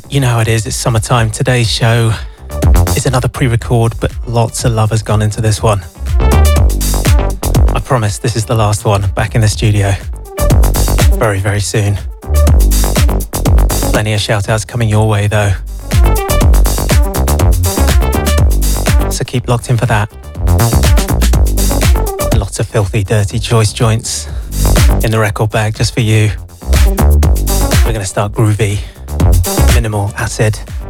You know how it is, it's summertime. Today's show is another pre-record, but lots of love has gone into this one. I promise this is the last one back in the studio. Very, very soon. Plenty of shout-outs coming your way though. So keep locked in for that. And lots of filthy, dirty choice joints in the record bag just for you. We're going to start groovy, minimal, acid,